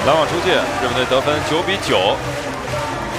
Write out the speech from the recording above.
篮网出界，日本队得分9比9。